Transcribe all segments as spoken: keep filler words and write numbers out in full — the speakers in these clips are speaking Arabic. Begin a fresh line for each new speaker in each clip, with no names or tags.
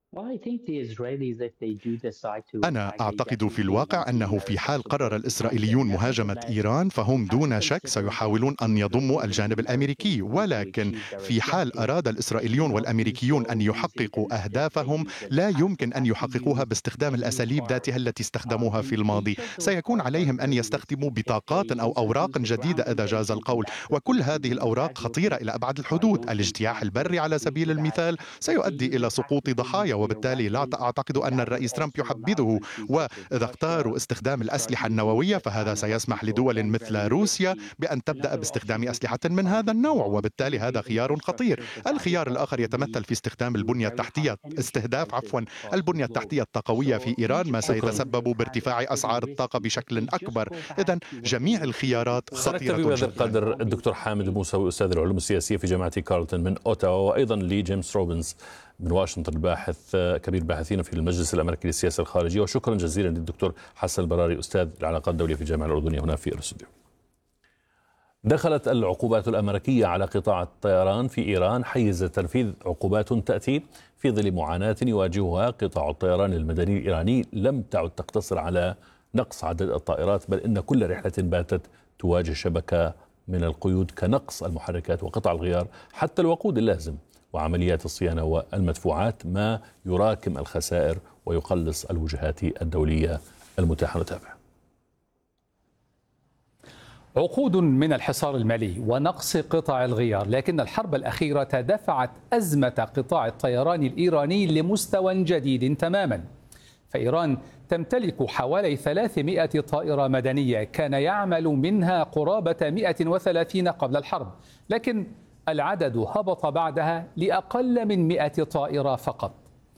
أنا أعتقد في الواقع أنه في حال قرر الإسرائيليون مهاجمة إيران فهم دون شك سيحاولون أن يضموا الجانب الأمريكي، ولكن في حال أراد الإسرائيليون والأمريكيون أن يحققوا أهدافهم لا يمكن أن يحققوها باستخدام الأساليب ذاتها التي استخدموها في الماضي. سيكون عليهم أن يستخدموا بطاقات أو أوراق جديدة إذا جاز القول، وكل هذه الأوراق خطيرة إلى أبعد الحدود. الاجتياح البري على سبيل المثال سيؤدي إلى سقوط ضحايا، وبالتالي لا أعتقد أن الرئيس ترامب يحبذه. وإذا اختاروا استخدام الأسلحة النووية فهذا سيسمح لدول مثل روسيا بأن تبدأ باستخدام أسلحة من هذا النوع، وبالتالي هذا خيار خطير. الخيار الآخر يتمثل في استخدام البنية التحتية استهداف عفوا البنية التحتية الطاقوية في إيران، ما سيتسبب بارتفاع أسعار الطاقة بشكل أكبر. إذن جميع الخيارات خطيرة
بهذا
جدا.
القدر الدكتور حامد الموسوي أستاذ العلوم السياسية في جامعة كارلتون من أوتاوا، وأيضا لجيمس روبنز من واشنطن الباحث كبير باحثين في المجلس الأمريكي للسياسة الخارجية. وشكرا جزيلا للدكتور حسن البراري أستاذ العلاقات الدولية في الجامعة الأردنية هنا في الاستوديو. دخلت العقوبات الأمريكية على قطاع الطيران في إيران حيز تنفيذ عقوبات تأتي في ظل معاناة يواجهها قطاع الطيران المدني الإيراني لم تعد تقتصر على نقص عدد الطائرات، بل إن كل رحلة باتت تواجه شبكة من القيود كنقص المحركات وقطع الغيار حتى الوقود اللازم وعمليات الصيانة والمدفوعات، ما يراكم الخسائر ويقلص الوجهات الدولية المتاحة. نتابع.
عقود من الحصار المالي ونقص قطع الغيار، لكن الحرب الأخيرة دفعت أزمة قطاع الطيران الإيراني لمستوى جديد تماما. فإيران تمتلك حوالي ثلاثمائة طائرة مدنية كان يعمل منها قرابة مئة وثلاثين قبل الحرب، لكن العدد هبط بعدها لأقل من مئة طائرة فقط.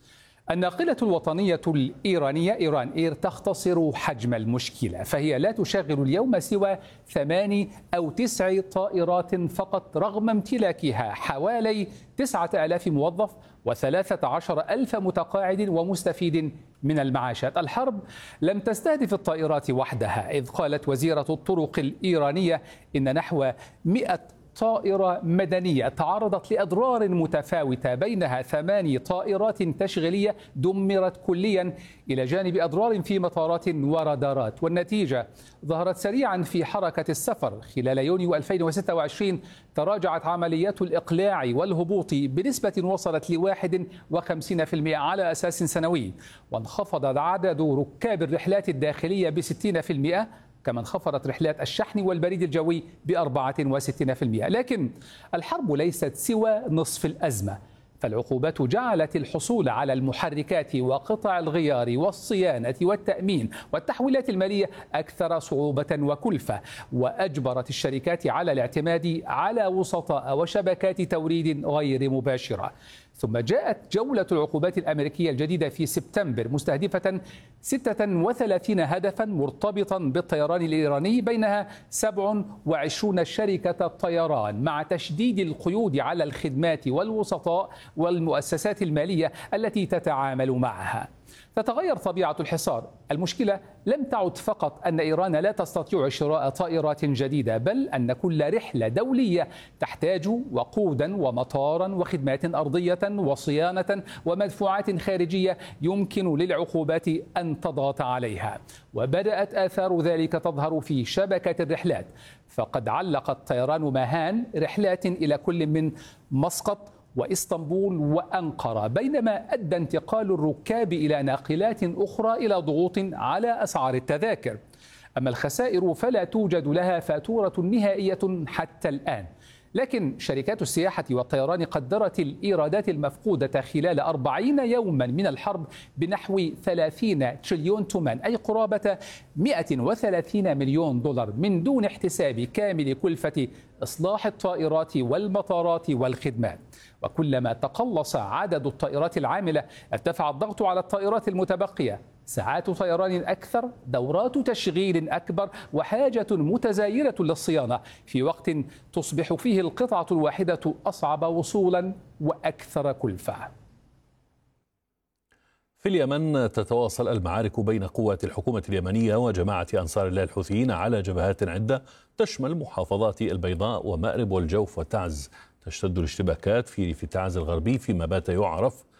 الناقلة الوطنية الإيرانية إيران إير تختصر حجم المشكلة، فهي لا تشغل اليوم سوى ثماني أو تسع طائرات فقط، رغم امتلاكها حوالي تسعة آلاف موظف وثلاثة عشر ألف متقاعد ومستفيد من المعاشات. الحرب لم تستهدف الطائرات وحدها، إذ قالت وزيرة الطرق الإيرانية إن نحو مئة طائرة مدنية تعرضت لأضرار متفاوتة، بينها ثماني طائرات تشغيلية دمرت كليا، إلى جانب أضرار في مطارات ورادارات. والنتيجة ظهرت سريعا في حركة السفر. خلال يونيو ألفين وستة وعشرين تراجعت عمليات الإقلاع والهبوط بنسبة وصلت ل واحد وخمسين بالمئة على أساس سنوي، وانخفض عدد ركاب الرحلات الداخلية بستين بالمئة، كما انخفضت رحلات الشحن والبريد الجوي بأربعة وستين بالمئة. لكن الحرب ليست سوى نصف الأزمة، فالعقوبات جعلت الحصول على المحركات وقطع الغيار والصيانة والتأمين والتحويلات المالية أكثر صعوبة وكلفة، وأجبرت الشركات على الاعتماد على وسطاء وشبكات توريد غير مباشرة. ثم جاءت جولة العقوبات الأمريكية الجديدة في سبتمبر مستهدفة ستة وثلاثين هدفا مرتبطا بالطيران الإيراني، بينها سبع وعشرين شركة طيران، مع تشديد القيود على الخدمات والوسطاء والمؤسسات المالية التي تتعامل معها. تتغير طبيعة الحصار. المشكلة لم تعد فقط أن إيران لا تستطيع شراء طائرات جديدة، بل أن كل رحلة دولية تحتاج وقودا ومطارا وخدمات أرضية وصيانة ومدفوعات خارجية يمكن للعقوبات أن تضغط عليها. وبدأت آثار ذلك تظهر في شبكة الرحلات، فقد علق الطيران مهان رحلات إلى كل من مسقط وإسطنبول وأنقرة، بينما أدى انتقال الركاب إلى ناقلات أخرى إلى ضغوط على أسعار التذاكر. أما الخسائر فلا توجد لها فاتورة نهائية حتى الآن، لكن شركات السياحة والطيران قدرت الإيرادات المفقودة خلال أربعين يوما من الحرب بنحو ثلاثين تريليون تومان، أي قرابة مئة وثلاثين مليون دولار، من دون احتساب كامل كلفة إصلاح الطائرات والمطارات والخدمات. وكلما تقلص عدد الطائرات العاملة ارتفع الضغط على الطائرات المتبقية، ساعات طيران أكثر، دورات تشغيل أكبر، وحاجة متزايرة للصيانة في وقت تصبح فيه القطعة الواحدة أصعب وصولا وأكثر كلفة.
في اليمن تتواصل المعارك بين قوات الحكومة اليمنية وجماعة أنصار الله الحوثيين على جبهات عدة تشمل محافظات البيضاء ومأرب والجوف وتعز. تشتد الاشتباكات في ريف تعز الغربي، فيما بات يعرف